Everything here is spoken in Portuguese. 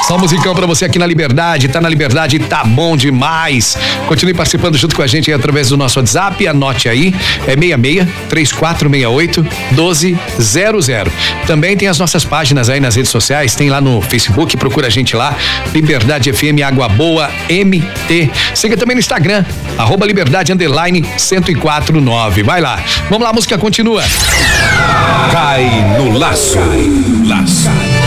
Só musicão pra você aqui na Liberdade. Tá na Liberdade, tá bom demais. Continue participando junto com a gente aí através do nosso WhatsApp. Anote aí, é 66-3468-1200. Também tem as nossas páginas aí nas redes sociais. Tem lá no Facebook, procura a gente lá. Liberdade FM Água Boa MT. Siga também no Instagram, @liberdade_1049. Vai lá. Vamos lá, a música continua. Cai no laço. Laço.